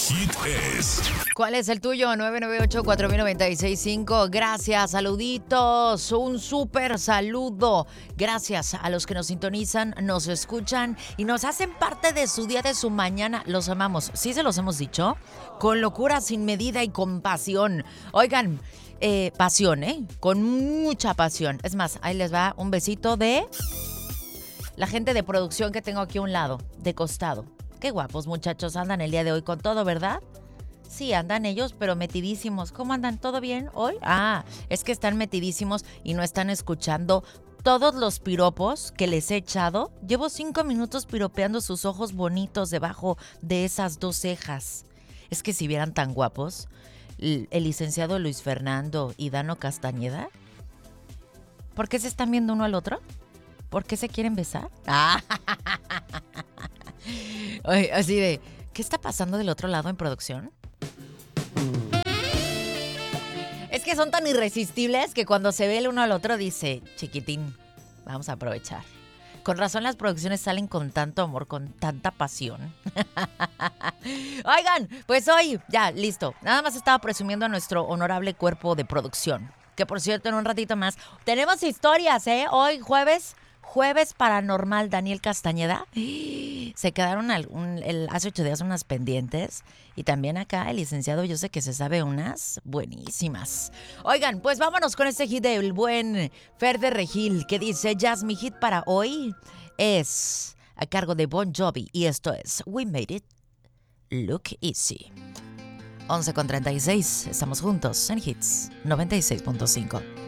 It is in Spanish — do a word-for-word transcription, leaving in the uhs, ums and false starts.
hit es... ¿Cuál es el tuyo? nueve nueve ocho, cuatro nueve seis cinco. Gracias, saluditos. Un súper saludo. Gracias a los que nos sintonizan, nos escuchan y nos hacen parte de su día, de su mañana. Los amamos. ¿Sí se los hemos dicho? Con locura sin medida y con pasión. Oigan, eh, pasión, ¿eh? Con mucha pasión. Es más, ahí les va un besito de la gente de producción que tengo aquí a un lado, de costado. Qué guapos muchachos andan el día de hoy con todo, ¿verdad? Sí, andan ellos, pero metidísimos. ¿Cómo andan? ¿Todo bien hoy? Ah, es que están metidísimos y no están escuchando todos los piropos que les he echado. Llevo cinco minutos piropeando sus ojos bonitos debajo de esas dos cejas. Es que si vieran tan guapos, el, el licenciado Luis Fernando y Dano Castañeda, ¿por qué se están viendo uno al otro? ¿Por qué se quieren besar? Ah, Oye, así de, ¿qué está pasando del otro lado en producción? Es que son tan irresistibles que cuando se ve el uno al otro dice, chiquitín, vamos a aprovechar. Con razón las producciones salen con tanto amor, con tanta pasión. Oigan, pues hoy, ya, listo. Nada más estaba presumiendo a nuestro honorable cuerpo de producción. Que por cierto, en un ratito más, tenemos historias, ¿eh? Hoy jueves, jueves paranormal, Daniel Castañeda. Se quedaron al, un, el, hace ocho días unas pendientes. Y también acá el licenciado, yo sé que se sabe unas buenísimas. Oigan, pues vámonos con este hit del buen Fer de Regil, que dice, Jazz, mi hit para hoy es a cargo de Bon Jovi. Y esto es We Made It Look Easy. once con treinta y seis, estamos juntos en Hits noventa y seis punto cinco.